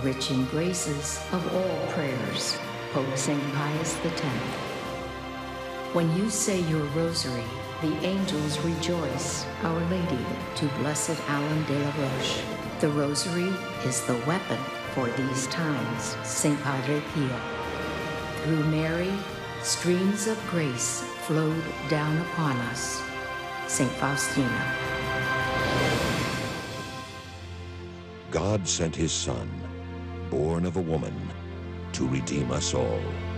enriching graces of all prayers, Pope St. Pius X. When you say your rosary, the angels rejoice, Our Lady, to Blessed Alan de la Roche. The rosary is the weapon for these times, St. Padre Pio. Through Mary, streams of grace flowed down upon us, St. Faustina. God sent his Son, born of a woman, to redeem us all.